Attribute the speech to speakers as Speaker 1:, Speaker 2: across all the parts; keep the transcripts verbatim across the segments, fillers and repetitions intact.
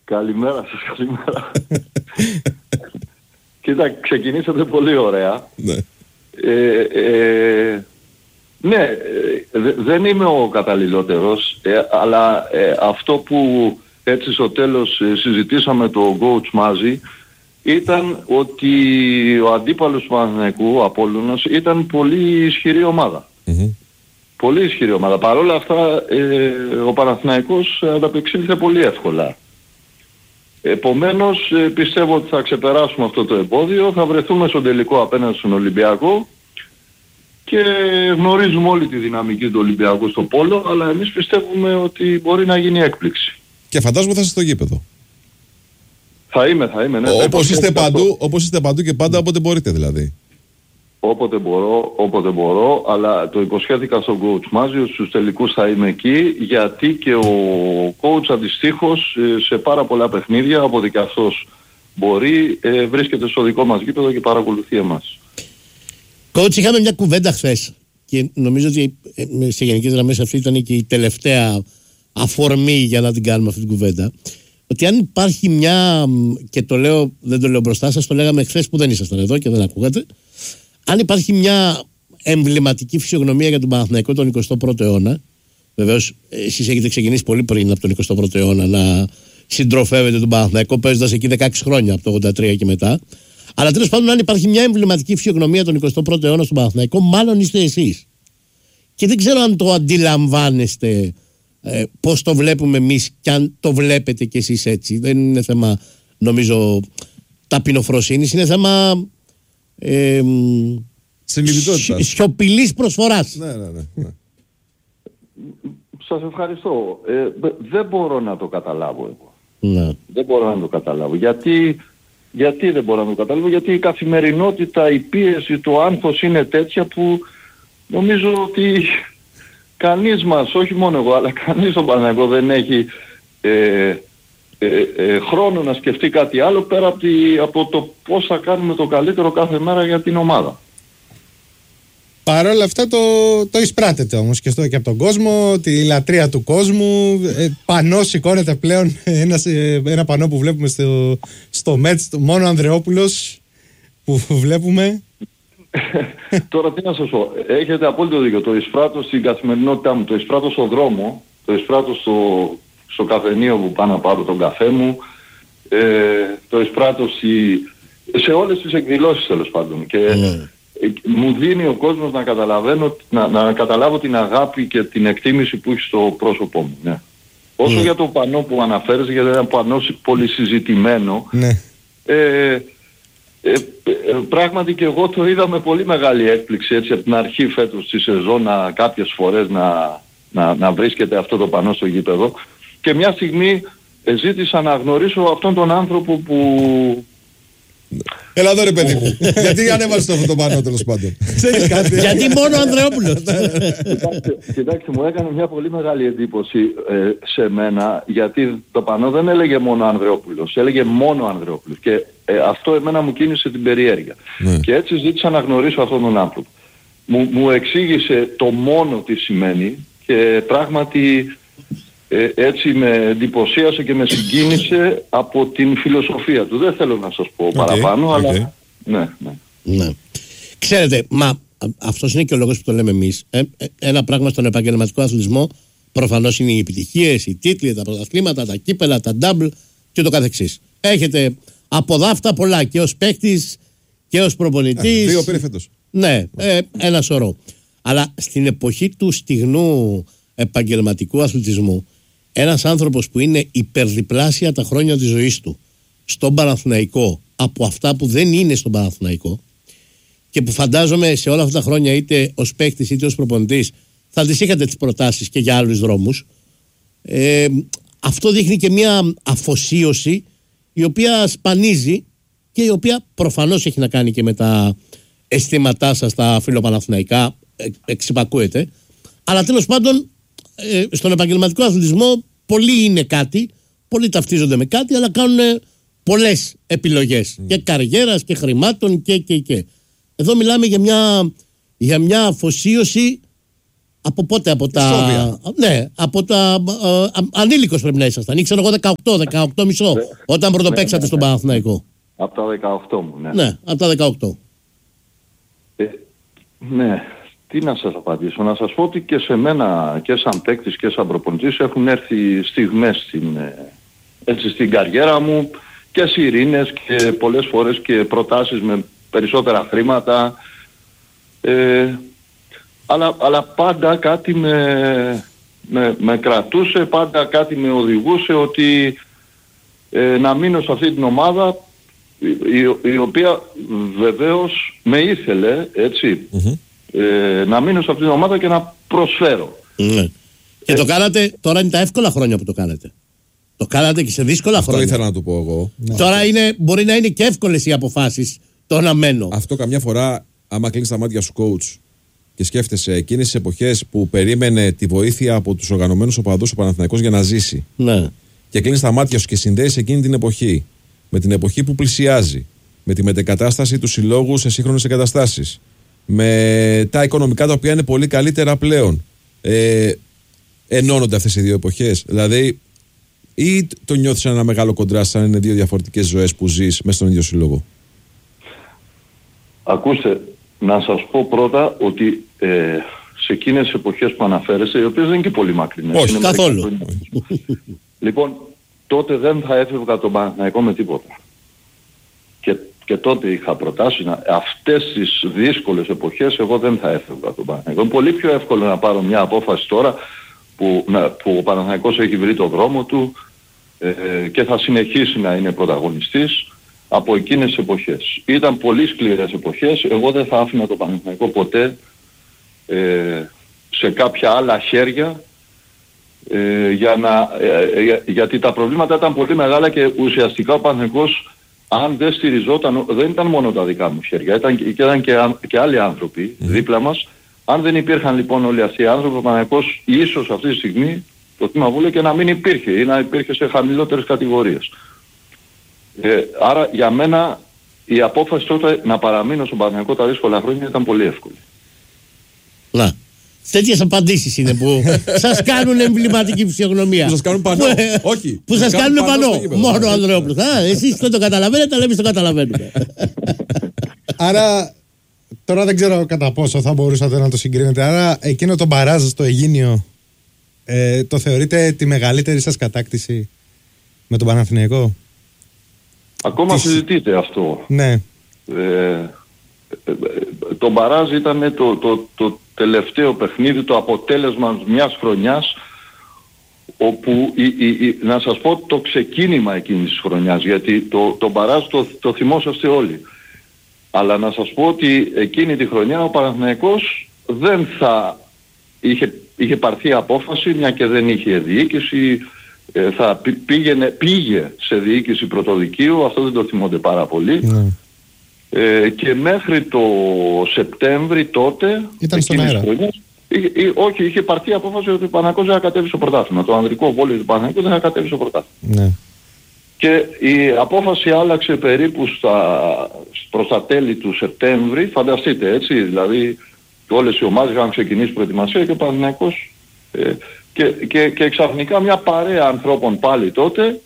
Speaker 1: Καλημέρα σας, καλημέρα. Κοίτα, ξεκινήσατε πολύ ωραία.
Speaker 2: Ναι.
Speaker 1: Ε, ε, ναι, ε, δε, δεν είμαι ο καταλληλότερος, ε, αλλά ε, αυτό που έτσι στο τέλος ε, συζητήσαμε το coach μαζί, ήταν ότι ο αντίπαλος του Παναθηναϊκού, ο Απόλλωνας, ήταν πολύ ισχυρή ομάδα.
Speaker 2: Mm-hmm.
Speaker 1: Πολύ ισχυρή ομάδα. Παρ' όλα αυτά ε, ο Παναθηναϊκός ανταπεξήλθε πολύ εύκολα. Επομένως ε, πιστεύω ότι θα ξεπεράσουμε αυτό το εμπόδιο, θα βρεθούμε στον τελικό απέναντι στον Ολυμπιακό και γνωρίζουμε όλη τη δυναμική του Ολυμπιακού στο πόλο, αλλά εμείς πιστεύουμε ότι μπορεί να γίνει έκπληξη.
Speaker 2: Και φαντάζομαι θα είστε στο γήπεδο.
Speaker 1: Θα είμαι, θα είμαι, ναι.
Speaker 2: Όπως είστε παντού, όπως είστε παντού και πάντα όποτε μπορείτε δηλαδή.
Speaker 1: Όποτε μπορώ, όποτε μπορώ, αλλά το υποσχέθηκα στον coach Μάζιο, στους τελικούς θα είμαι εκεί, γιατί και ο coach αντιστοίχως σε πάρα πολλά παιχνίδια, όποτε και αυτός μπορεί, ε, βρίσκεται στο δικό μας γήπεδο και παρακολουθεί εμάς.
Speaker 3: Coach, είχαμε μια κουβέντα χθες και νομίζω ότι σε γενικές γραμμές αυτή ήταν και η τελευταία αφορμή για να την κάνουμε αυτή την κουβέντα. Ότι αν υπάρχει μια, και το λέω, δεν το λέω μπροστά σας, το λέγαμε χθες που δεν ήσασταν εδώ και δεν ακούγατε, αν υπάρχει μια εμβληματική φυσιογνωμία για τον Παναθηναϊκό τον εικοστό πρώτο αιώνα, βεβαίως εσείς έχετε ξεκινήσει πολύ πριν από τον εικοστό πρώτο αιώνα να συντροφεύετε τον Παναθηναϊκό, παίζοντας εκεί δεκαέξι χρόνια από το ογδόντα τρία και μετά. Αλλά τέλος πάντων, αν υπάρχει μια εμβληματική φυσιογνωμία τον εικοστό πρώτο αιώνα στον Παναθηναϊκό, μάλλον είστε εσείς. Και δεν ξέρω αν το αντιλαμβάνεστε ε, πώς το βλέπουμε εμείς και αν το βλέπετε κι εσείς έτσι. Δεν είναι θέμα, νομίζω, ταπεινοφροσύνης, είναι θέμα ε,
Speaker 2: συνειδητότητας,
Speaker 3: σιωπηλής προσφοράς.
Speaker 2: Ναι, ναι, ναι, ναι.
Speaker 1: Σας ευχαριστώ. Ε, δεν μπορώ να το καταλάβω εγώ.
Speaker 3: Ναι.
Speaker 1: Δεν μπορώ να το καταλάβω. Γιατί, γιατί δεν μπορώ να το καταλάβω, γιατί η καθημερινότητα, η πίεση, το άγχος είναι τέτοια που νομίζω ότι κανείς μας, όχι μόνο εγώ, αλλά κανείς στον Παναθηναϊκό δεν έχει ε, ε, ε, χρόνο να σκεφτεί κάτι άλλο πέρα από, τη, από το πώς θα κάνουμε το καλύτερο κάθε μέρα για την ομάδα.
Speaker 4: Παρ' όλα αυτά το, το εισπράτεται όμως και, στο, και από τον κόσμο, τη λατρεία του κόσμου. Ε, πανό σηκώνεται πλέον, ένα, ένα πανό που βλέπουμε στο, στο Μέτς, μόνο Ανδρεόπουλος που βλέπουμε.
Speaker 1: Τώρα τι να σας πω, έχετε απόλυτο δίκιο, το εισπράττω στην καθημερινότητά μου, το εισπράττω στον δρόμο, το εισπράττω στο, στο καφενείο που πάω να πάρω τον καφέ μου, ε, το εισπράττω στη, σε όλες τις εκδηλώσεις τέλος πάντων. Και mm. μου δίνει ο κόσμος να καταλαβαίνω, να, να καταλάβω την αγάπη και την εκτίμηση που έχει στο πρόσωπό μου. Ναι. Όσο mm. για το πανό που αναφέρεσαι, γιατί είναι ένα πανό πολύ συζητημένο,
Speaker 4: mm.
Speaker 1: ε, Ε, ε, πράγματι και εγώ το είδα με πολύ μεγάλη έκπληξη έτσι από την αρχή φέτος στη σεζόν να, κάποιες φορές να, να, να βρίσκεται αυτό το πανό στο γήπεδο και μια στιγμή ε, ζήτησα να γνωρίσω αυτόν τον άνθρωπο που...
Speaker 2: Έλα εδώ ρε παιδί μου, γιατί ανέβασε αυτό το πανό τέλος πάντων?
Speaker 3: Γιατί μόνο ο Ανδρεόπουλος?
Speaker 1: Κοιτάξτε, κοιτάξτε, μου έκανε μια πολύ μεγάλη εντύπωση ε, σε μένα, γιατί το πανό δεν έλεγε μόνο Ανδρεόπουλος, έλεγε μόνο Ανδρεόπουλος και ε, αυτό εμένα μου κίνησε την περιέργεια. Ναι. Και έτσι ζήτησα να γνωρίσω αυτόν τον άνθρωπο. Μου, μου εξήγησε το μόνο τι σημαίνει και πράγματι ε, έτσι με εντυπωσίασε και με συγκίνησε από την φιλοσοφία του. Δεν θέλω να σας πω okay, παραπάνω, okay. αλλά ναι, ναι.
Speaker 3: ναι. Ξέρετε, μα αυτός είναι και ο λόγος που το λέμε εμείς. Ε, ε, ένα πράγμα στον επαγγελματικό αθλητισμό προφανώς είναι οι επιτυχίες, οι τίτλοι, τα πρωταθλήματα, τα κύπελα, τα double και το καθεξής. Έχετε από δάφτα πολλά και ως παίκτης και ως προπονητής.
Speaker 2: Δύο πήρε φέτος.
Speaker 3: Ναι, ε, ένα σωρό. Αλλά στην εποχή του στιγνού επαγγελματικού αθλητισμού, ένας άνθρωπος που είναι υπερδιπλάσια τα χρόνια της ζωής του στον Παναθηναϊκό από αυτά που δεν είναι στον Παναθηναϊκό και που φαντάζομαι σε όλα αυτά τα χρόνια είτε ως παίκτης είτε ως προπονητής θα τις είχατε τις προτάσεις και για άλλους δρόμους, ε, αυτό δείχνει και μια αφοσίωση η οποία σπανίζει και η οποία προφανώς έχει να κάνει και με τα αισθήματά σας τα φιλοπαναθηναϊκά, εξυπακούεται, αλλά τέλος πάντων ε, στον επαγγελματικό αθλητισμό πολλοί είναι κάτι, πολλοί ταυτίζονται με κάτι, αλλά κάνουν πολλές επιλογές mm. και καριέρας και χρημάτων και και και. Εδώ μιλάμε για μια, για μια αφοσίωση Από πότε, από τα.
Speaker 2: Σόβια.
Speaker 3: Ναι, από τα. Ε, ανήλικος πρέπει να ήσασταν. Ήξερα εγώ δεκαοκτώ, δεκαοκτώ μισό.
Speaker 1: Ναι.
Speaker 3: Όταν πρωτοπαίξατε
Speaker 1: Ναι, ναι,
Speaker 3: στον
Speaker 1: ναι.
Speaker 3: Παναθηναϊκό.
Speaker 1: Από τα δεκαοκτώ μου, ναι.
Speaker 3: Ναι, από τα δεκαοκτώ.
Speaker 1: Ε, ναι, τι να σας απαντήσω. Να σας πω ότι και σε μένα και σαν παίκτης και σαν προπονητής έχουν έρθει στιγμές στην, ε, έτσι, στην καριέρα μου και σιρήνες και πολλές φορές και προτάσεις με περισσότερα χρήματα. Ε, αλλά, αλλά πάντα κάτι με, με, με κρατούσε, πάντα κάτι με οδηγούσε ότι ε, να μείνω σε αυτή την ομάδα η, η οποία βεβαίως με ήθελε, έτσι, mm-hmm. ε, να μείνω σε αυτή την ομάδα και να προσφέρω.
Speaker 3: Ναι. Και
Speaker 1: ε,
Speaker 3: το κάνατε, τώρα είναι τα εύκολα χρόνια που το κάνετε. Το κάνατε και σε δύσκολα
Speaker 2: Αυτό
Speaker 3: χρόνια.
Speaker 2: ήθελα να του πω εγώ.
Speaker 3: Τώρα είναι, μπορεί να είναι και εύκολες οι αποφάσεις, το να μένω.
Speaker 2: Αυτό καμιά φορά, άμα κλείνεις τα μάτια σου coach και σκέφτεσαι εκείνες τις εποχές που περίμενε τη βοήθεια από τους οργανωμένους οπαδούς ο Παναθηναϊκός για να ζήσει.
Speaker 3: Ναι.
Speaker 2: Και κλείνεις τα μάτια σου και συνδέεις εκείνη την εποχή με την εποχή που πλησιάζει, με τη μετεκατάσταση του συλλόγου σε σύγχρονες εγκαταστάσεις, με τα οικονομικά τα οποία είναι πολύ καλύτερα πλέον. Ε, ενώνονται αυτές οι δύο εποχές. Δηλαδή, ή το νιώθεις ένα μεγάλο κοντράστ, σαν είναι δύο διαφορετικές ζωές που ζεις μέσα στον ίδιο σύλλογο?
Speaker 1: Ακούστε, να σας πω πρώτα ότι ε, σε εκείνες τις εποχές που αναφέρεστε, οι οποίες δεν είναι και πολύ μακρινές.
Speaker 3: Όχι, καθόλου.
Speaker 1: Λοιπόν, τότε δεν θα έφευγα τον Παναθηναϊκό με τίποτα. Και, και τότε είχα προτάσει να, αυτές τις δύσκολες εποχές εγώ δεν θα έφευγα τον Παναθηναϊκό. Είναι πολύ πιο εύκολο να πάρω μια απόφαση τώρα που, να, που ο Παναθηναϊκός έχει βρει το δρόμο του ε, και θα συνεχίσει να είναι πρωταγωνιστής από εκείνες τις εποχές. Ήταν πολύ σκληρές εποχές. Εγώ δεν θα άφηνα τον Παναθηναϊκό ποτέ ε, σε κάποια άλλα χέρια. Ε, για να, ε, για, γιατί τα προβλήματα ήταν πολύ μεγάλα και ουσιαστικά ο Παναθηναϊκός, αν δεν στηριζόταν, δεν ήταν μόνο τα δικά μου χέρια, ήταν και, ήταν και, και άλλοι άνθρωποι mm. δίπλα μας. Αν δεν υπήρχαν λοιπόν όλοι αυτοί οι άνθρωποι, ο Παναθηναϊκός ίσως αυτή τη στιγμή το Τμήμα Βούλιο και να μην υπήρχε ή να υπήρχε σε χαμηλότερες κατηγορίες. Ε, άρα για μένα η απόφαση τότε να παραμείνω στον Παναθηναϊκό τα δύσκολα χρόνια ήταν πολύ εύκολη.
Speaker 3: Να. Τέτοιες απαντήσεις είναι που σας κάνουν εμβληματική φυσιογνωμία.
Speaker 2: Που σας κάνουν πανό. Όχι.
Speaker 3: Που σας κάνουν πανό. Μόνο ο Ανδρεόπουλος. Εσείς δεν το καταλαβαίνετε, αλλά εμείς το καταλαβαίνουμε.
Speaker 4: Άρα, τώρα δεν ξέρω κατά πόσο θα μπορούσατε να το συγκρίνετε. Άρα, εκείνο το μπαράζ στο Αιγίνιο ε, το θεωρείτε τη μεγαλύτερη σας κατάκτηση με τον Παναθηναϊκό?
Speaker 1: Ακόμα
Speaker 4: Τις...
Speaker 1: συζητείτε αυτό.
Speaker 4: Ναι.
Speaker 1: Ε, το μπαράζ ήταν το, το, το τελευταίο παιχνίδι, το αποτέλεσμα μιας χρονιάς όπου η, η, η, να σας πω το ξεκίνημα εκείνης της χρονιάς, γιατί το, το μπαράζ το, το θυμόσαστε όλοι, αλλά να σας πω ότι εκείνη τη χρονιά ο Παναθηναϊκός δεν θα είχε, είχε πάρθει απόφαση, μια και δεν είχε διοίκηση, ε, θα πήγαινε, πήγε σε διοίκηση πρωτοδικείου, αυτό δεν το θυμόνται πάρα πολύ. Ναι. Ε, και μέχρι το Σεπτέμβρη τότε,
Speaker 4: ήταν στον αέρα.
Speaker 1: Χρονιάς, είχε, είχε, όχι, είχε πάρθει απόφαση ότι ο Παναθηναϊκός δεν θα κατέβει στο πρωτάθλημα. Το ανδρικό βόλεϊ του Παναθηναϊκού δεν θα κατέβει στο πρωτάθλημα. Ναι. Και η απόφαση άλλαξε περίπου στα, προς τα τέλη του Σεπτέμβρη, φανταστείτε έτσι, δηλαδή όλες οι ομάδες είχαν ξεκινήσει προετοιμασία και ο Παναθηναϊκός ε, και, και, και ξαφνικά μια παρέα ανθρώπων πάλι τότε,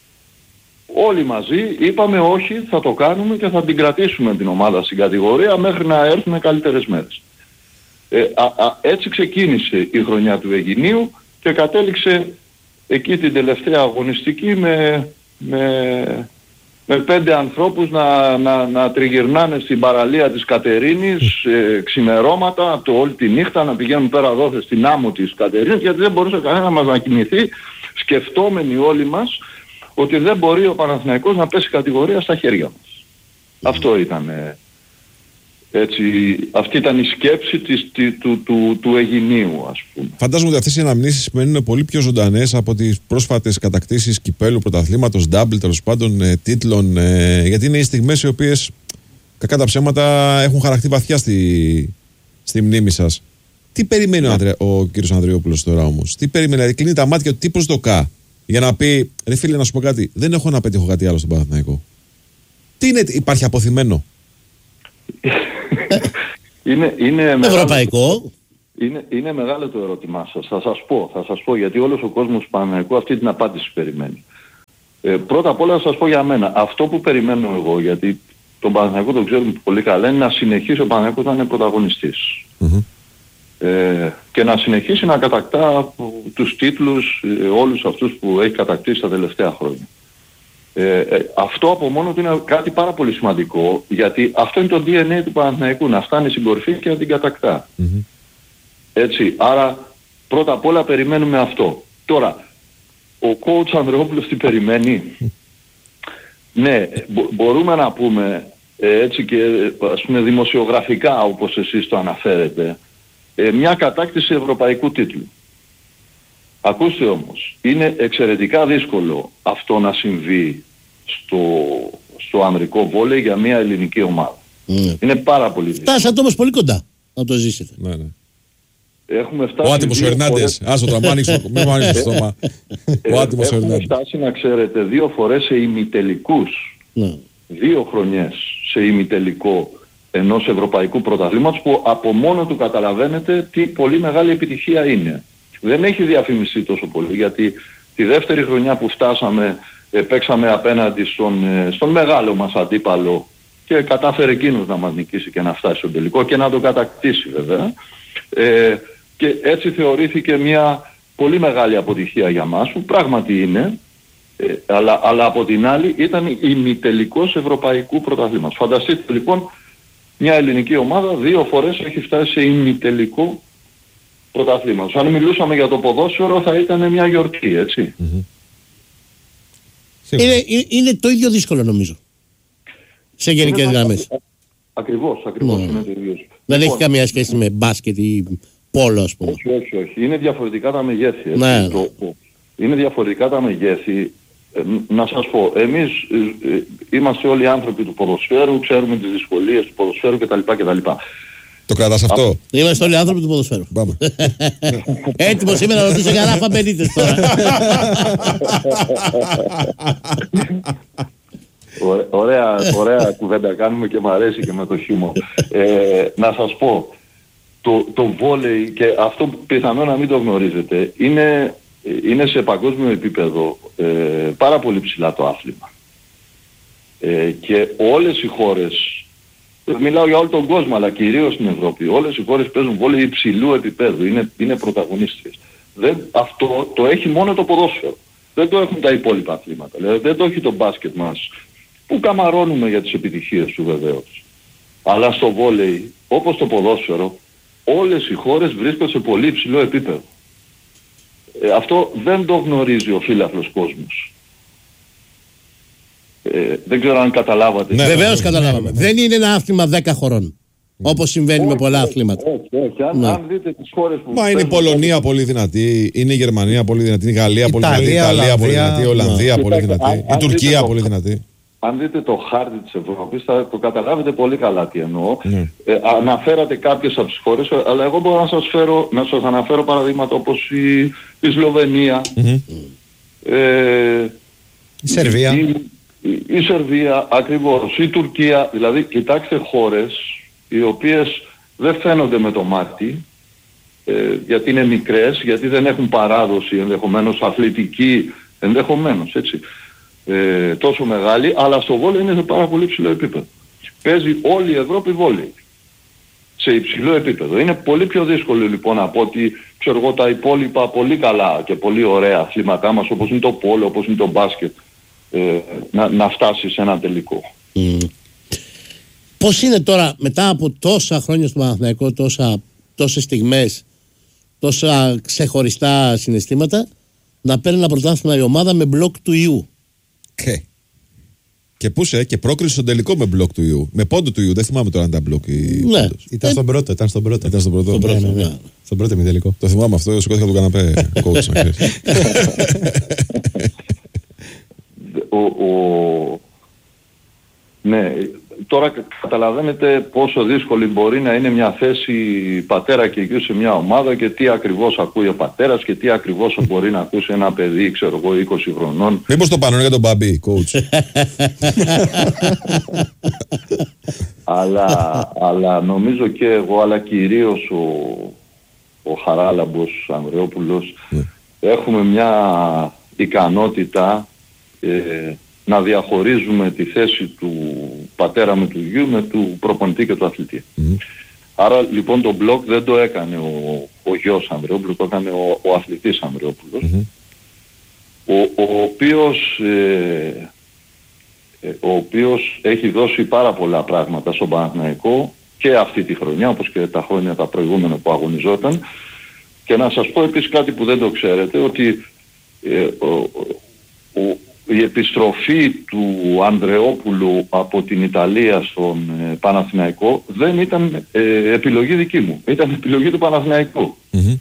Speaker 1: όλοι μαζί είπαμε όχι, θα το κάνουμε και θα την κρατήσουμε την ομάδα στην κατηγορία μέχρι να έρθουν καλύτερες μέρες. Ε, α, α, έτσι ξεκίνησε η χρονιά του Αιγινίου και κατέληξε εκεί την τελευταία αγωνιστική με, με, με πέντε ανθρώπους να, να, να τριγυρνάνε στην παραλία της Κατερίνης ε, ξημερώματα, το όλη τη νύχτα, να πηγαίνουν πέρα δόθε στην άμμο της Κατερίνης, γιατί δεν μπορούσε κανένα μας να κοιμηθεί, σκεφτόμενοι όλοι μας ότι δεν μπορεί ο Παναθηναϊκός να πέσει κατηγορία στα χέρια μας. Mm. Αυτό ήταν, έτσι, αυτή ήταν η σκέψη της, του, του, του Αιγινίου, ας πούμε.
Speaker 2: Φαντάζομαι ότι αυτές οι αναμνήσεις μένουν πολύ πιο ζωντανές από τις πρόσφατες κατακτήσεις κυπέλου, πρωταθλήματος, double, τέλος πάντων, ε, τίτλων, ε, γιατί είναι οι στιγμές οι οποίες, κακά τα ψέματα, έχουν χαρακτεί βαθιά στη, στη μνήμη σας. Τι περιμένει yeah. ο, ο κύριος Ανδρεόπουλος τώρα όμως? Τι περιμένει, δηλαδή κλείνει τα μάτια ότι τι προσδοκά για να πει, ρε φίλε, να σου πω κάτι, δεν έχω να πετύχω κάτι άλλο στον Παναθηναϊκό? Τι είναι, υπάρχει αποθυμένο?
Speaker 1: είναι, είναι
Speaker 3: ευρωπαϊκό.
Speaker 1: Είναι, είναι μεγάλο το ερώτημά σας. Θα σας πω, θα σας πω γιατί όλος ο κόσμος του Παναθηναϊκού αυτή την απάντηση περιμένει. Ε, πρώτα απ' όλα θα σας πω για μένα. Αυτό που περιμένω εγώ, γιατί τον Παναθηναϊκό τον ξέρουμε πολύ καλά, είναι να συνεχίσει ο Παναθηναϊκός να είναι πρωταγωνιστής. Mm-hmm. Ε, και να συνεχίσει να κατακτά τους τίτλους ε, όλους αυτούς που έχει κατακτήσει τα τελευταία χρόνια. Ε, ε, αυτό από μόνο του είναι κάτι πάρα πολύ σημαντικό, γιατί αυτό είναι το ντι εν έι του Παναθηναϊκού, να φτάνει στην κορυφή και να την κατακτά. Mm-hmm. Έτσι, άρα πρώτα απ' όλα περιμένουμε αυτό. Τώρα, ο coach Ανδρεόπουλος τι περιμένει? Ναι, μπο- μπορούμε να πούμε ε, έτσι και ας πούμε δημοσιογραφικά, όπως εσείς το αναφέρετε, ε, μια κατάκτηση ευρωπαϊκού τίτλου. Ακούστε όμως, είναι εξαιρετικά δύσκολο αυτό να συμβεί στο, στο ανδρικό βόλεϊ για μια ελληνική ομάδα. Mm. Είναι πάρα πολύ δύσκολο.
Speaker 3: Φτάσατε όμως πολύ κοντά να το ζήσετε.
Speaker 2: Ναι, ναι.
Speaker 1: Έχουμε φτάσει.
Speaker 2: Ο άτιμος Φερνάντες. Άσο το μ' άνοιξε το στόμα. Ο άτιμος Φερνάντες.
Speaker 1: Έχουμε φτάσει, να ξέρετε, δύο φορές σε ημιτελικούς. Ναι. Δύο χρονιές σε ημιτελικό ενός ευρωπαϊκού πρωταθλήματος, που από μόνο του καταλαβαίνετε τι πολύ μεγάλη επιτυχία είναι. Δεν έχει διαφημιστεί τόσο πολύ, γιατί τη δεύτερη χρονιά που φτάσαμε ε, παίξαμε απέναντι στον, ε, στον μεγάλο μας αντίπαλο και κατάφερε εκείνος να μας νικήσει και να φτάσει στον τελικό και να το κατακτήσει βέβαια. Ε, και έτσι θεωρήθηκε μια πολύ μεγάλη αποτυχία για μας, που πράγματι είναι, ε, αλλά, αλλά από την άλλη ήταν ημιτελικός ευρωπαϊκού πρωταθλήματος. Φανταστείτε λοιπόν, μια ελληνική ομάδα δύο φορές έχει φτάσει σε ημιτελικό πρωταθλήματος. Αν μιλούσαμε για το ποδόσφαιρο θα ήταν μια γιορτή, έτσι.
Speaker 3: Mm-hmm. Είναι, είναι το ίδιο δύσκολο νομίζω, σε γενικές γραμμές.
Speaker 1: Ακριβώς, ακριβώς mm. είναι το ίδιο.
Speaker 3: Δεν λοιπόν, έχει καμία σχέση με μπάσκετ ή πόλο, ας πούμε.
Speaker 1: Όχι, όχι, όχι. Είναι διαφορετικά τα μεγέθη.
Speaker 3: Ναι.
Speaker 1: Το, το, είναι διαφορετικά τα μεγέθη. Ε, να σας πω, εμείς ε, ε, είμαστε όλοι άνθρωποι του ποδοσφαίρου, ξέρουμε τις δυσκολίες του ποδοσφαίρου κτλ. κτλ.
Speaker 2: Το κρατάς αυτό?
Speaker 3: Α, είμαστε όλοι άνθρωποι του ποδοσφαίρου.
Speaker 2: Πάμε.
Speaker 3: Έτοιμος σήμερα να ρωτήσω γαράφα Μπενίτες τώρα.
Speaker 1: Ωραία, ωραία κουβέντα κάνουμε και μου αρέσει και με το χιούμορ. Ε, να σας πω, το, το βόλεϊ, και αυτό πιθανό να μην το γνωρίζετε, είναι, είναι σε παγκόσμιο επίπεδο ε, πάρα πολύ ψηλά το άθλημα. Ε, και όλες οι χώρες, μιλάω για όλο τον κόσμο αλλά κυρίως στην Ευρώπη, όλες οι χώρες παίζουν βόλεϊ υψηλού επίπεδου, είναι, είναι πρωταγωνίστριες. Δεν, αυτό το έχει μόνο το ποδόσφαιρο. Δεν το έχουν τα υπόλοιπα αθλήματα. Δηλαδή δεν το έχει το μπάσκετ μας, που καμαρώνουμε για τις επιτυχίες του βεβαίως. Αλλά στο βόλεϊ, όπως το ποδόσφαιρο, όλες οι χώρες βρίσκονται σε πολύ υψηλό επίπεδο. Ε, αυτό δεν το γνωρίζει ο φύλαθλος κόσμος. Ε, δεν ξέρω αν καταλάβατε.
Speaker 3: Ναι, βεβαίως καταλάβαμε. Δεν είναι ένα άθλημα δέκα χωρών. Όπως συμβαίνει όχι, με πολλά όχι, αθλήματα.
Speaker 1: Όχι, όχι. Αν, ναι. αν δείτε τις χώρες που...
Speaker 2: Μα είναι η Πολωνία πολύ δυνατή, είναι η Γερμανία πολύ δυνατή, είναι η Γαλλία πολύ δυνατή, η Ιταλία πολύ δυνατή, η Ολλανδία πολύ δυνατή, η Τουρκία πολύ δυνατή.
Speaker 1: Αν δείτε το χάρτη της Ευρώπης θα το καταλάβετε πολύ καλά τι εννοώ. Ναι. Ε, αναφέρατε κάποιες από τις χώρες, αλλά εγώ μπορώ να σας, φέρω, να σας αναφέρω παραδείγματα όπως η, η Σλοβενία, mm-hmm. ε,
Speaker 4: η Σερβία,
Speaker 1: η, η, η Σερβία ακριβώς, η Τουρκία. Δηλαδή κοιτάξτε χώρες οι οποίες δεν φαίνονται με το μάτι, ε, γιατί είναι μικρές, γιατί δεν έχουν παράδοση ενδεχομένως αθλητική, ενδεχομένως έτσι. Ε, τόσο μεγάλη, αλλά στο βόλεϊ είναι σε πάρα πολύ ψηλό επίπεδο. Παίζει όλη η Ευρώπη βόλεϊ σε υψηλό επίπεδο. Είναι πολύ πιο δύσκολο λοιπόν από ότι ξέρω εγώ τα υπόλοιπα πολύ καλά και πολύ ωραία αθλήματά μας, όπως είναι το πόλο, όπως είναι το μπάσκετ, ε, να, να φτάσει σε ένα τελικό.
Speaker 3: Mm. Πώς είναι τώρα μετά από τόσα χρόνια στο Παναθηναϊκό, τόσα, τόσες στιγμές, τόσα ξεχωριστά συναισθήματα, να παίρνει ένα πρωτάθλημα η ομάδα με μπλοκ του ιού?
Speaker 2: Okay. Και πού σε, και πρόκριση στον τελικό με μπλοκ του ιού. Με πόντο του ιού, δεν θυμάμαι τώρα αν ήταν μπλοκ.
Speaker 3: Ναι.
Speaker 4: Ήταν στον πρώτο, ήταν στον πρώτο.
Speaker 2: Ήταν στον πρώτο.
Speaker 3: Στον πρώτο, ναι, ναι.
Speaker 2: Ναι. Στον πρώτο μη τελικό. Το θυμάμαι αυτό, σηκώθηκα τον καναπέ. Coach, να ξέρεις.
Speaker 1: ο, ο... Ναι, τώρα καταλαβαίνετε πόσο δύσκολη μπορεί να είναι μια θέση πατέρα και γιου σε μια ομάδα και τι ακριβώς ακούει ο πατέρας και τι ακριβώς μπορεί να ακούσει ένα παιδί, ξέρω εγώ, είκοσι χρονών.
Speaker 2: Μήπως το πάνω για τον Μπαμπή, coach.
Speaker 1: αλλά, αλλά νομίζω και εγώ, αλλά κυρίως ο, ο Χαράλαμπος, Ανδρεόπουλος, mm. έχουμε μια ικανότητα ε, να διαχωρίζουμε τη θέση του πατέρα με του γιου με του προπονητή και του αθλητή. Mm. Άρα λοιπόν το μπλοκ δεν το έκανε ο, ο γιος Ανδρεόπουλος, το έκανε ο, ο αθλητής Ανδρεόπουλος, mm-hmm. ο, ο οποίος ε, ο οποίος έχει δώσει πάρα πολλά πράγματα στον Παναθηναϊκό και αυτή τη χρονιά, όπως και τα χρόνια τα προηγούμενα που αγωνιζόταν. Και να σας πω επίσης κάτι που δεν το ξέρετε, ότι ε, ο, ο, η επιστροφή του Ανδρεόπουλου από την Ιταλία στον ε, Παναθηναϊκό δεν ήταν ε, επιλογή δική μου, ήταν επιλογή του Παναθηναϊκού. Mm-hmm.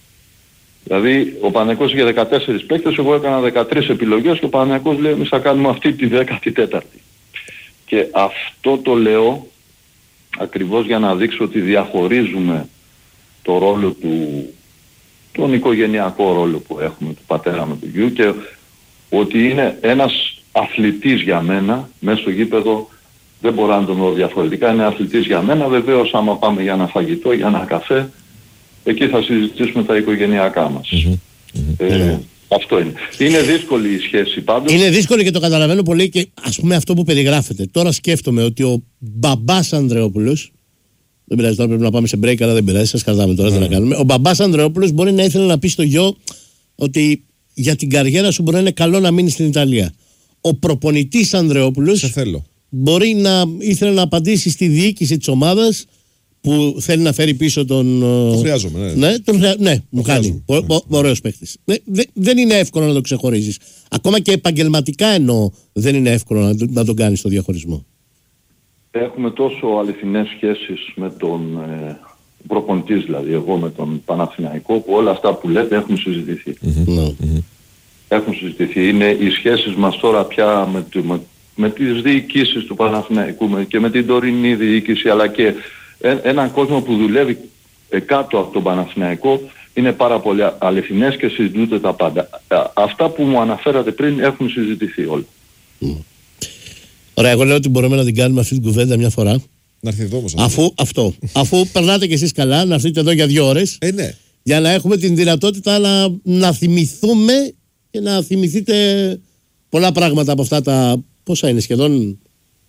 Speaker 1: Δηλαδή ο Παναθηναϊκός είχε δεκατέσσερις παίκτες, εγώ έκανα δεκατρείς επιλογές και ο Παναθηναϊκός λέει εμείς θα κάνουμε αυτή τη δέκατη τέταρτη. Και αυτό το λέω ακριβώς για να δείξω ότι διαχωρίζουμε το ρόλο του, τον οικογενειακό ρόλο που έχουμε του πατέρα με του γιου, και ότι είναι ένας αθλητής για μένα μέσα στο γήπεδο, δεν μπορώ να τον δω διαφορετικά, είναι αθλητής για μένα. Βεβαίως άμα πάμε για ένα φαγητό, για ένα καφέ, εκεί θα συζητήσουμε τα οικογενειακά μας. Mm-hmm. Ε, mm-hmm. Αυτό είναι. Είναι δύσκολη η σχέση πάντως. Είναι
Speaker 3: δύσκολη και το καταλαβαίνω πολύ, και ας πούμε αυτό που περιγράφεται. Τώρα σκέφτομαι ότι ο μπαμπάς Ανδρεόπουλος, δεν πειράζει τώρα, πρέπει να πάμε σε break, αλλά δεν πειράζει, σας κρατάμε τώρα, τι mm. να κάνουμε. Ο μπαμπάς Ανδρεόπουλος μπορεί να ήθελε να πει στο γιο ότι για την καριέρα σου μπορεί να είναι καλό να μείνει στην Ιταλία. Ο προπονητής Ανδρεόπουλος
Speaker 2: σε θέλω.
Speaker 3: Μπορεί να ήθελε να απαντήσει στη διοίκηση της ομάδας που θέλει να φέρει πίσω τον...
Speaker 2: Το χρειάζομαι, ναι.
Speaker 3: Ναι, τον χρεια... ναι μου κάνει. Ναι. Ωραίος παίκτης. Ναι, δε, δεν είναι εύκολο να το ξεχωρίζεις. Ακόμα και επαγγελματικά εννοώ, δεν είναι εύκολο να, να τον κάνεις το διαχωρισμό.
Speaker 1: Έχουμε τόσο αληθινές σχέσεις με τον ε, προπονητής, δηλαδή εγώ με τον Παναθηναϊκό, που όλα αυτά που λέτε έχουν συζητηθεί. Mm-hmm. Mm-hmm. Έχουν συζητηθεί. Είναι οι σχέσεις μας τώρα πια με, με, με τις διοικήσεις του Παναθηναϊκού με, και με την τωρινή διοίκηση, αλλά και έναν κόσμο που δουλεύει κάτω από τον Παναθηναϊκό. Είναι πάρα πολύ αληθινές και συζητούνται τα πάντα. Αυτά που μου αναφέρατε πριν έχουν συζητηθεί όλα.
Speaker 3: Mm. Ωραία, εγώ λέω ότι μπορούμε να την κάνουμε αυτή την κουβέντα μια φορά.
Speaker 2: Να έρθει εδώ όμως.
Speaker 3: Αφού, αυτό, αφού περνάτε κι εσείς καλά, να έρθετε εδώ για δύο ώρες.
Speaker 2: Ε, ναι.
Speaker 3: Για να έχουμε την δυνατότητα να, να θυμηθούμε και να θυμηθείτε πολλά πράγματα από αυτά τα... Πόσα είναι σχεδόν...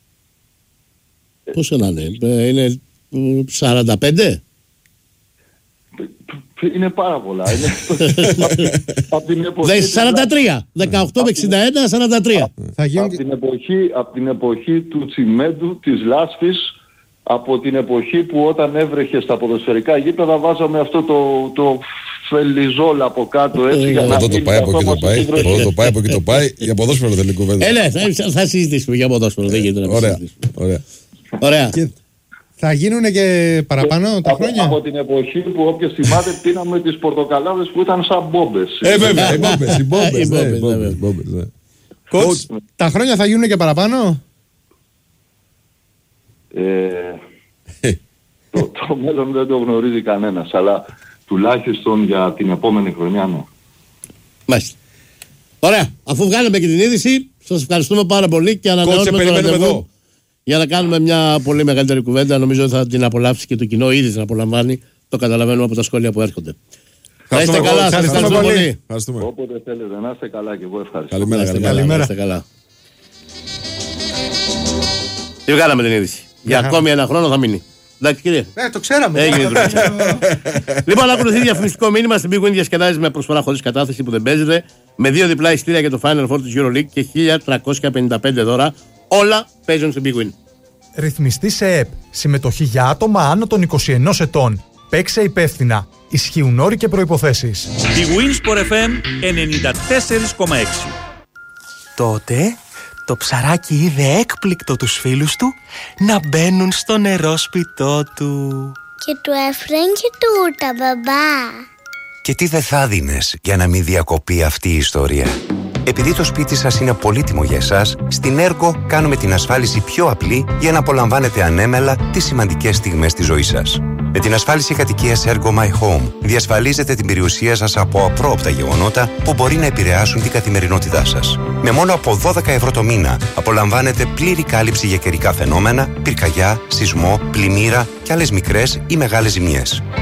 Speaker 3: Πόσα να είναι, είναι σαράντα πέντε?
Speaker 1: Είναι πάρα πολλά. Είναι... από την εποχή
Speaker 3: Δε, σαράντα τρία. δεκαοκτώ με εξήντα ένα, σαράντα τρία.
Speaker 1: Θα γίνει... από, την εποχή, από την εποχή του τσιμέντου, της λάσπης, από την εποχή που όταν έβρεχε στα ποδοσφαιρικά γήπεδα βάζαμε αυτό το, το φελιζόλ από κάτω, έτσι, για να
Speaker 2: αυτό το πάει από εκεί το πάει, το πάει από εκεί το πάει, για ποδόσφαιρο δεν είναι κουβέντα.
Speaker 3: Ε, ναι, θα, θα συζητήσουμε για ποδόσφαιρο, δεν γίνεται να συζητήσουμε.
Speaker 2: Ωραία,
Speaker 3: ωραία.
Speaker 4: Και θα γίνουν και παραπάνω τα
Speaker 1: από,
Speaker 4: χρόνια.
Speaker 1: Από την εποχή που όποιος θυμάται πίναμε τις πορτοκαλάδες που ήταν σαν μπόμπες.
Speaker 2: Ε, βέβαια, οι μπόμπες, οι μπόμπες.
Speaker 4: Κότς, τα χρόνια θα γίνουν και παραπάνω.
Speaker 1: Ε, το, το μέλλον δεν το γνωρίζει κανένας, αλλά τουλάχιστον για την επόμενη χρονιά, ναι.
Speaker 3: Μάλιστα. Ωραία, αφού βγάλαμε και την είδηση, σας ευχαριστούμε πάρα πολύ και ανανεώνουμε το ραντεβού για να κάνουμε μια πολύ μεγαλύτερη κουβέντα. Νομίζω ότι θα την απολαύσει και το κοινό, ήδη την απολαμβάνει. Το καταλαβαίνουμε από τα σχόλια που έρχονται. Να είστε καλά, σας ευχαριστούμε πολύ.
Speaker 1: Όποτε θέλετε να είστε καλά, και εγώ ευχαριστώ.
Speaker 2: Καλημέρα,
Speaker 3: καλημέρα. Καλά. Τι βγάλαμε την είδηση. Για ακόμη ένα χρόνο θα μείνει. Εντάξει, κύριε.
Speaker 4: Ναι, το ξέραμε.
Speaker 3: Έγινε. Λοιπόν, ακολουθεί διαφημιστικό μήνυμα. Στην Big Win διασκεδάζει με προσφορά χωρίς κατάθεση που δεν παίζεται, με δύο διπλά εισιτήρια για το Final Four της EuroLeague και χίλια τριακόσια πενήντα πέντε δώρα. Όλα παίζουν στην Big Win.
Speaker 5: Ρυθμιστή σε ΕΠ. Συμμετοχή για άτομα άνω των είκοσι ενός ετών. Παίξε υπεύθυνα. Ισχύουν όροι και προϋποθέσεις.
Speaker 6: Big Win Sport εφ εμ ενενήντα τέσσερα κόμμα έξι.
Speaker 7: Τότε το ψαράκι είδε έκπληκτο τους φίλους του να μπαίνουν στο νερό σπιτό του.
Speaker 8: Και του έφεραν και τούρτα, μπαμπά.
Speaker 9: Και τι δεν θα δίνες για να μην διακοπεί αυτή η ιστορία. Επειδή το σπίτι σας είναι πολύτιμο για εσάς, στην Ergo κάνουμε την ασφάλιση πιο απλή για να απολαμβάνετε ανέμελα τις σημαντικές στιγμές της ζωής σας. Με την ασφάλιση κατοικίας Ergo My Home διασφαλίζετε την περιουσία σας από απρόοπτα γεγονότα που μπορεί να επηρεάσουν την καθημερινότητά σας. Με μόνο από δώδεκα ευρώ το μήνα απολαμβάνετε πλήρη κάλυψη για καιρικά φαινόμενα, πυρκαγιά, σεισμό, πλημμύρα και άλλες μικρές ή μεγάλες ζημιές.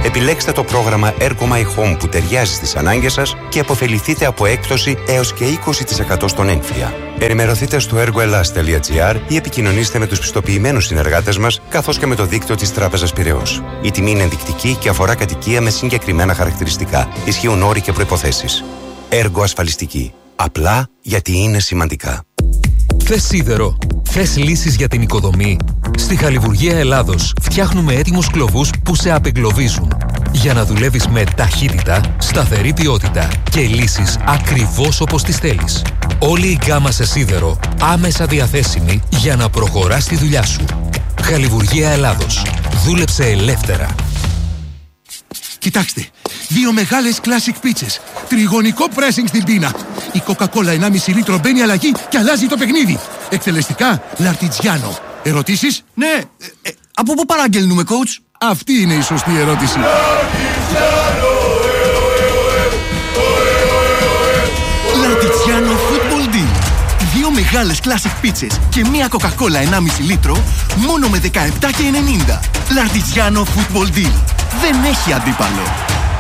Speaker 9: Επιλέξτε το πρόγραμμα Ergo My Home που ταιριάζει στις ανάγκες σας και αποφεληθείτε από έκπτωση έως και είκοσι τοις εκατό στον έμφυα. Ενημερωθείτε στο ergoelas τελεία gr ή επικοινωνήστε με τους πιστοποιημένους συνεργάτες μας, καθώς και με το δίκτυο της Τράπεζας Πειραιώς. Η τιμή είναι ενδεικτική και αφορά κατοικία με συγκεκριμένα χαρακτηριστικά. Ισχύουν όροι και προϋποθέσεις. Έργο ασφαλιστική. Απλά γιατί είναι σημαντικά.
Speaker 10: Θες σίδερο? Θες λύσεις για την οικοδομή? Στη Χαλιβουργία Ελλάδος φτιάχνουμε έτοιμους κλωβούς που σε απεγκλωβίζουν. Για να δουλεύεις με ταχύτητα, σταθερή ποιότητα και λύσεις ακριβώς όπως τις θέλεις. Όλη η γκάμα σε σίδερο άμεσα διαθέσιμη για να προχωράς τη δουλειά σου. Χαλιβουργία Ελλάδος. Δούλεψε ελεύθερα.
Speaker 11: Κοιτάξτε, δύο μεγάλες classic πίτσες. Τριγωνικό pressing στην πίνα. Η Coca-Cola ενάμιση λίτρο μπαίνει αλλαγή και αλλάζει το παιχνίδι. Εκτελεστικά, Λαρτιτζιάνο. Ερωτήσεις?
Speaker 12: Ναι. Ε, ε, από πού παραγγέλνουμε, coach?
Speaker 11: Αυτή είναι η σωστή ερώτηση. Λαρτιτζιάνο Football Deal. Δύο μεγάλες classic πίτσες και μία Coca-Cola ενάμιση λίτρο μόνο με δεκαεπτά και ενενήντα. Λαρτιτζιάνο Football Deal. Δεν έχει αντίπαλο.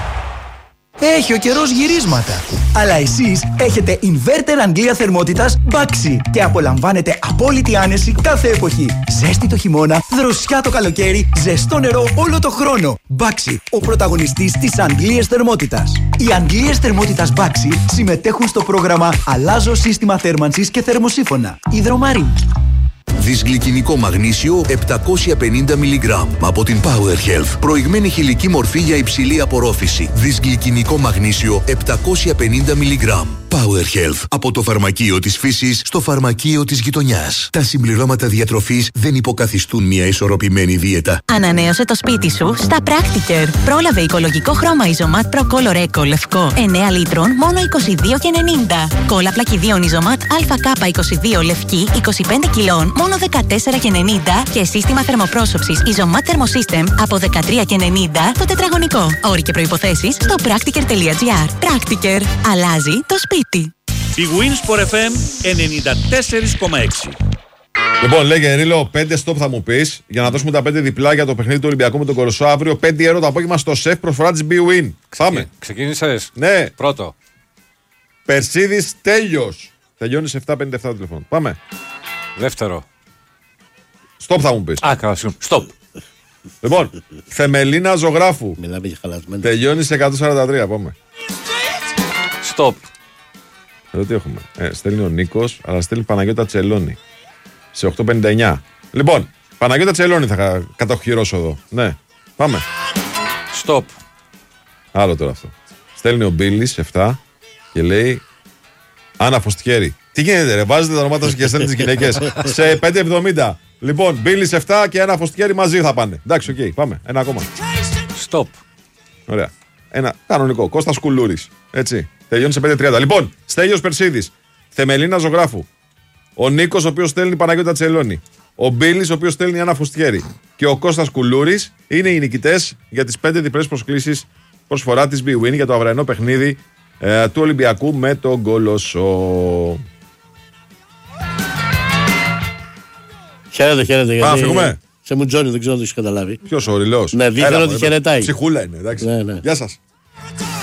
Speaker 12: Έχει ο καιρός γυρίσματα. Αλλά εσείς έχετε inverter Αγγλία θερμότητας Baxi και απολαμβάνετε απόλυτη άνεση κάθε εποχή. Ζέστη το χειμώνα, δροσιά το καλοκαίρι, ζεστό νερό όλο το χρόνο. Baxi, ο πρωταγωνιστής της Αγγλίας θερμότητας. Οι Αγγλίες θερμότητας Baxi συμμετέχουν στο πρόγραμμα Αλλάζω σύστημα θέρμανσης και θερμοσύφωνα. Υδρομαρή.
Speaker 13: Δυσγλυκινικό μαγνήσιο επτακόσια πενήντα μιλιγκράμμ από την Power Health. Προηγμένη χηλική μορφή για υψηλή απορρόφηση. Δυσγλυκινικό μαγνήσιο επτακόσια πενήντα μιλιγκράμμ. Power Health. Από το φαρμακείο της φύσης στο φαρμακείο της γειτονιάς. Τα συμπληρώματα διατροφής δεν υποκαθιστούν μια ισορροπημένη δίαιτα.
Speaker 14: Ανανέωσε το σπίτι σου στα Practiker. Πρόλαβε οικολογικό χρώμα Isomat Pro Color Eco λευκό εννέα λίτρων μόνο είκοσι δύο και ενενήντα. Κόλλα πλακιδίων Isomat Α K είκοσι δύο λευκή είκοσι πέντε κιλών μόνο δεκατέσσερα και ενενήντα και σύστημα θερμοπρόσωψης Isomat Thermosystem από δεκατρία και ενενήντα το τετραγωνικό. Όροι και προϋποθέσεις στο practiker τελεία gr. Practiker. Αλλάζει το σπίτι.
Speaker 6: Η Winsport εφ εμ ενενήντα τέσσερα κόμμα έξι.
Speaker 2: Λοιπόν, λέγε Ρίλο, πέντε stop θα μου πεις για να δώσουμε τα πέντε διπλά για το παιχνίδι του Ολυμπιακού με τον Κοροσό αύριο. πέντε ευρώ το απόγευμα στο σεφ προσφορά της Bwin. Πάμε.
Speaker 15: Ξεκίνησες.
Speaker 2: Ναι.
Speaker 15: Πρώτο.
Speaker 2: Περσίδης τέλειος. Τελειώνει σε επτά πενήντα επτά το τηλεφώνο. Πάμε.
Speaker 15: Δεύτερο.
Speaker 2: Stop θα μου πεις.
Speaker 15: Α, καλά, συγγνώμη. Stop.
Speaker 2: Λοιπόν, Θεμελίνα Ζωγράφου.
Speaker 3: Μιλάμε για χαλασμένο.
Speaker 2: Τελειώνει σε εκατόν σαράντα τρία. Πάμε.
Speaker 15: Stop.
Speaker 2: Εδώ τι έχουμε. Ε, στέλνει ο Νίκος, αλλά στέλνει Παναγιώτα Τσελώνη. Σε οκτώ πενήντα εννιά. Λοιπόν, Παναγιώτα Τσελώνη θα κατοχυρώσω εδώ. Ναι. Πάμε.
Speaker 15: Stop.
Speaker 2: Άλλο τώρα αυτό. Στέλνει ο Μπίλης επτά και λέει Άννα Φωστιέρη. Τι γίνεται, ρε, βάζετε τα ονόματα σας και στέλνει τις γυναίκες. Σε πέντε εβδομήντα. Λοιπόν, Μπίλης επτά και Άννα Φωστιέρη μαζί θα πάνε. Εντάξει, οκ, okay, πάμε. Ένα ακόμα.
Speaker 15: Stop.
Speaker 2: Ωραία. Ένα κανονικό. Κώστας Κουλούρης. Έτσι. Τελειώνει σε πέντε τριάντα. Λοιπόν, Στέλιος Περσίδης. Θεμελίνα Ζωγράφου. Ο Νίκος, ο οποίος στέλνει Παναγιώτα Τσελώνη. Ο Μπίλης, ο οποίος στέλνει Άννα Φωστιέρη. Και ο Κώστας Κουλούρης είναι οι νικητές για τις πέντε διπλές προσκλήσεις προσφορά της Bwin για το αυριανό παιχνίδι ε, του Ολυμπιακού με τον Κολοσσό.
Speaker 3: Χαίρετε, χαίρετε.
Speaker 2: Πάμε, φύγουμε.
Speaker 3: Σε Μουτζόνι, δεν ξέρω αν το έχεις καταλάβει.
Speaker 2: Ποιος ο Ρηλός?
Speaker 3: Ναι, δείχνει ότι χαιρετάει.
Speaker 2: Ψυχούλα είναι, εντάξει.
Speaker 3: Ναι, ναι.
Speaker 2: Γεια σας.